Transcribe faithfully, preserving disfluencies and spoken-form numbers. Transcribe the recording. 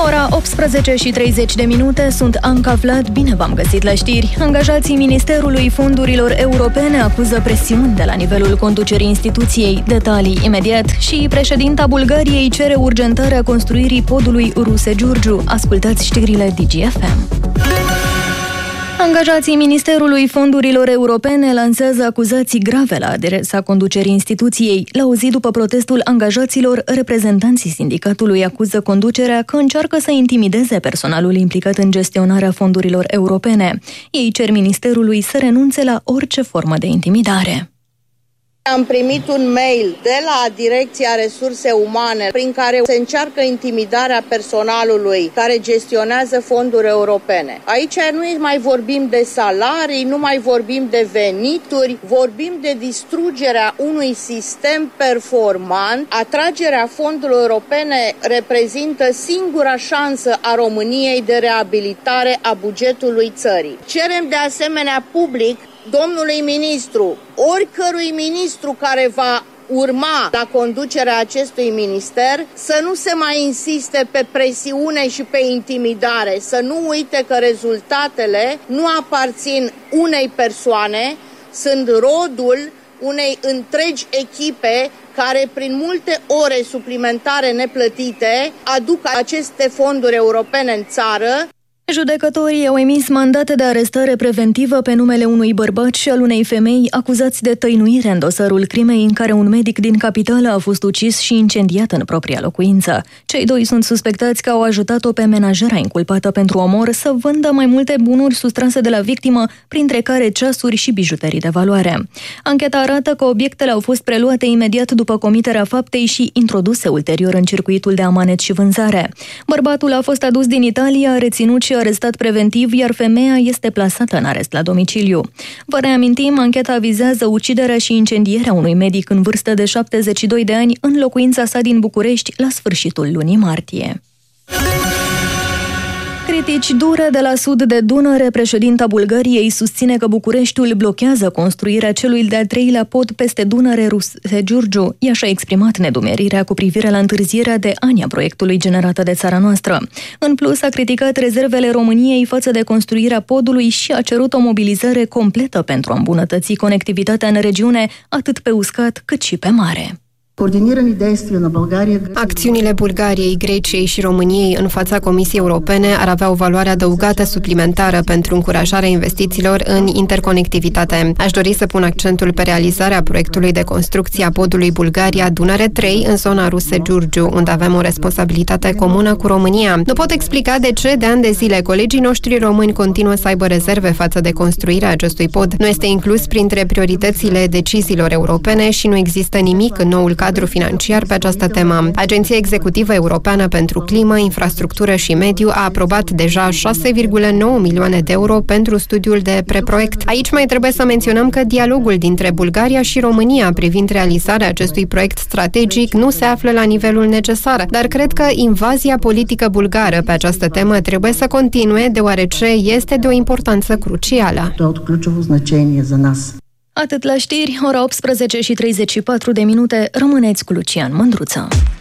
Ora optsprezece și treizeci de minute, sunt Anca Vlad, bine v-am găsit la știri. Angajații Ministerului Fondurilor Europene acuză presiuni de la nivelul conducerii instituției. Detalii imediat. Și președinta Bulgariei cere urgentarea construirii podului Ruse-Giurgiu. Ascultați știrile D G F M. Angajații Ministerului Fondurilor Europene lansează acuzații grave la adresa conducerii instituției. La o zi după protestul angajaților, reprezentanții sindicatului acuză conducerea că încearcă să intimideze personalul implicat în gestionarea fondurilor europene. Ei cer ministerului să renunțe la orice formă de intimidare. Am primit un mail de la Direcția Resurse Umane prin care se încearcă intimidarea personalului care gestionează fonduri europene. Aici nu mai vorbim de salarii, nu mai vorbim de venituri, vorbim de distrugerea unui sistem performant. Atragerea fondurilor europene reprezintă singura șansă a României de reabilitare a bugetului țării. Cerem de asemenea public domnului ministru, oricărui ministru care va urma la conducerea acestui minister, să nu se mai insiste pe presiune și pe intimidare, să nu uite că rezultatele nu aparțin unei persoane, sunt rodul unei întregi echipe care prin multe ore suplimentare neplătite aduc aceste fonduri europene în țară. Judecătorii au emis mandate de arestare preventivă pe numele unui bărbat și al unei femei acuzați de tăinuire în dosarul crimei în care un medic din capitală a fost ucis și incendiat în propria locuință. Cei doi sunt suspectați că au ajutat-o pe menajera inculpată pentru omor să vândă mai multe bunuri sustrase de la victimă, printre care ceasuri și bijuterii de valoare. Ancheta arată că obiectele au fost preluate imediat după comiterea faptei și introduse ulterior în circuitul de amanet și vânzare. Bărbatul a fost adus din Italia, reținut și arestat preventiv, iar femeia este plasată în arest la domiciliu. Vă reamintim, ancheta vizează uciderea și incendierea unui medic în vârstă de șaptezeci și doi de ani în locuința sa din București la sfârșitul lunii martie. Critici dure de la sud de Dunăre, președinta Bulgariei susține că Bucureștiul blochează construirea celui de-al treilea pod peste Dunăre Ruse-Giurgiu. Ea și-a exprimat nedumerirea cu privire la întârzierea de ani a proiectului generată de țara noastră. În plus, a criticat rezervele României față de construirea podului și a cerut o mobilizare completă pentru a îmbunătăți conectivitatea în regiune, atât pe uscat cât și pe mare. Acțiunile Bulgariei, Greciei și României în fața Comisiei Europene ar avea o valoare adăugată suplimentară pentru încurajarea investițiilor în interconectivitate. Aș dori să pun accentul pe realizarea proiectului de construcție a podului Bulgaria Dunăre trei în zona Ruse-Giurgiu, unde avem o responsabilitate comună cu România. Nu pot explica de ce de ani de zile colegii noștri români continuă să aibă rezerve față de construirea acestui pod. Nu este inclus printre prioritățile deciziilor europene și nu există nimic în noul cadru financiar pe această temă. Agenția Executivă Europeană pentru Climă, Infrastructură și Mediu a aprobat deja șase virgulă nouă milioane de euro pentru studiul de preproiect. Aici mai trebuie să menționăm că dialogul dintre Bulgaria și România privind realizarea acestui proiect strategic nu se află la nivelul necesar, dar cred că invazia politică bulgară pe această temă trebuie să continue, deoarece este de o importanță crucială. Atât la știri, ora optsprezece și treizeci și patru de minute, rămâneți cu Lucian Mândruță.